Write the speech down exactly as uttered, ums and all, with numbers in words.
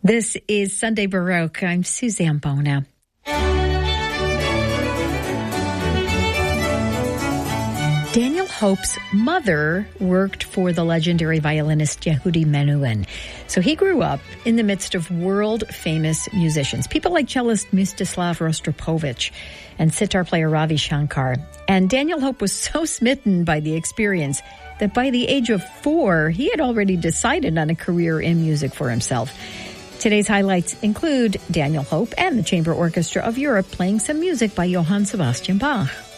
This is Sunday Baroque. I'm Suzanne Bona. Daniel Hope's mother worked for the legendary violinist Yehudi Menuhin. So he grew up in the midst of world-famous musicians, people like cellist Mstislav Rostropovich and sitar player Ravi Shankar. And Daniel Hope was so smitten by the experience that by the age of four, he had already decided on a career in music for himself. Today's highlights include Daniel Hope and the Chamber Orchestra of Europe playing some music by Johann Sebastian Bach.